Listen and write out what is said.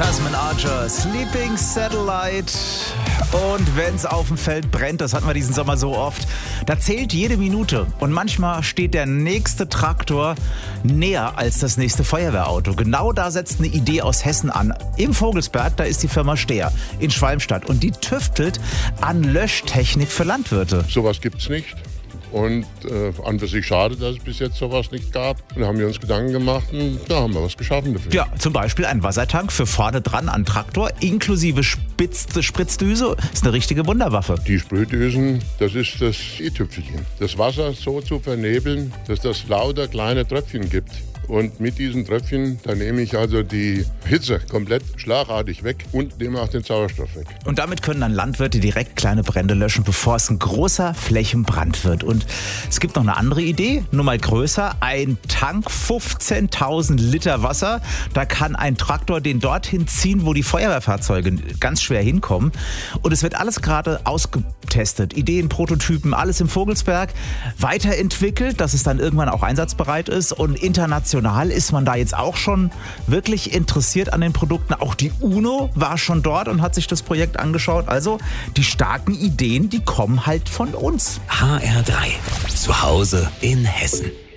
Tasman Archer, Sleeping Satellite. Und wenn es auf dem Feld brennt, das hatten wir diesen Sommer so oft, da zählt jede Minute. Und manchmal steht der nächste Traktor näher als das nächste Feuerwehrauto. Genau da setzt eine Idee aus Hessen an. Im Vogelsberg, da ist die Firma Stehr in Schwalmstadt. Und die tüftelt an Löschtechnik für Landwirte. Sowas gibt's nicht. Und an für sich schade, dass es bis jetzt sowas nicht gab. Und da haben wir uns Gedanken gemacht und da haben wir was geschaffen dafür. Ja, zum Beispiel ein Wassertank für vorne dran an Traktor, inklusive Spritzdüse. Ist eine richtige Wunderwaffe. Die Sprühdüsen, das ist das i-Tüpfelchen. Das Wasser so zu vernebeln, dass das lauter kleine Tröpfchen gibt. Und mit diesen Tröpfchen, da nehme ich also die Hitze komplett schlagartig weg und nehme auch den Sauerstoff weg. Und damit können dann Landwirte direkt kleine Brände löschen, bevor es ein großer Flächenbrand wird. Und es gibt noch eine andere Idee, nur mal größer. Ein Tank, 15.000 Liter Wasser. Da kann ein Traktor den dorthin ziehen, wo die Feuerwehrfahrzeuge ganz schwer hinkommen. Und es wird alles gerade ausgetestet. Ideen, Prototypen, alles im Vogelsberg. Weiterentwickelt, dass es dann irgendwann auch einsatzbereit ist. Und international ist man da jetzt auch schon wirklich interessiert an den Produkten. Auch die UNO war schon dort und hat sich das Projekt angeschaut. Also die starken Ideen, die kommen halt von uns. HR3. Zu Hause in Hessen.